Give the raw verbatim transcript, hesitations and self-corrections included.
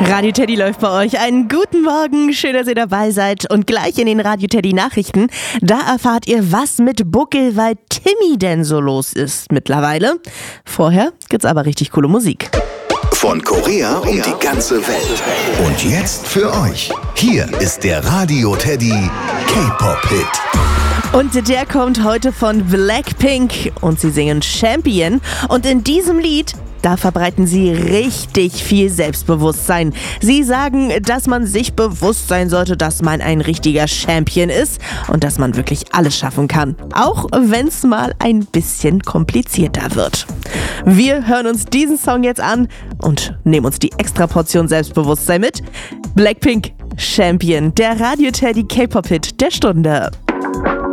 Radio Teddy läuft bei euch. Einen guten Morgen, schön, dass ihr dabei seid. Und gleich in den Radio Teddy Nachrichten, da erfahrt ihr, was mit Buckelwald Timmy denn so los ist mittlerweile. Vorher gibt's aber richtig coole Musik. Von Korea um die ganze Welt. Und jetzt für euch. Hier ist der Radio Teddy K-Pop-Hit. Und der kommt heute von Blackpink und sie singen Champion. Und in diesem Lied, da verbreiten sie richtig viel Selbstbewusstsein. Sie sagen, dass man sich bewusst sein sollte, dass man ein richtiger Champion ist und dass man wirklich alles schaffen kann. Auch wenn es mal ein bisschen komplizierter wird. Wir hören uns diesen Song jetzt an und nehmen uns die extra Portion Selbstbewusstsein mit. Blackpink, Champion, der Radio Teddy K-Pop-Hit der Stunde.